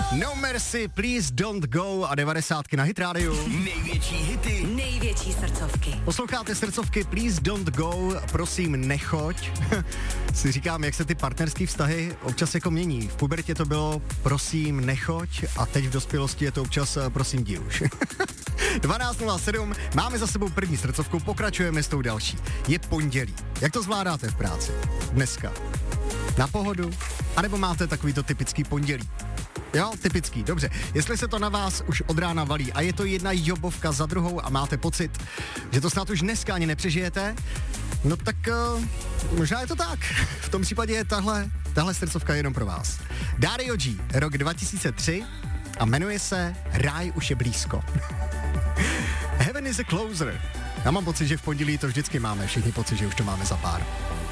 No Mercy, Please Don't Go a 90 na Hit Radio. Největší hity, největší srdcovky. Posloucháte srdcovky Please Don't Go, prosím nechoď. Si říkám, jak se ty partnerské vztahy občas jako mění. V pubertě to bylo prosím nechoď a teď v dospělosti je to občas prosím jdi už. 12.07, máme za sebou první srdcovku, pokračujeme s tou další. Je pondělí. Jak to zvládáte v práci? Dneska. Na pohodu? A nebo máte takovýto typický pondělí? Jo, typický, dobře. Jestli se to na vás už od rána valí a je to jedna jobovka za druhou a máte pocit, že to snad už dneska ani nepřežijete, no tak možná je to tak. V tom případě je tahle srdcovka jenom pro vás. Dario G, rok 2003 a jmenuje se Ráj už je blízko. Heaven is a closer. Já mám pocit, že v pondělí to vždycky máme, všichni pocit, že už to máme za pár.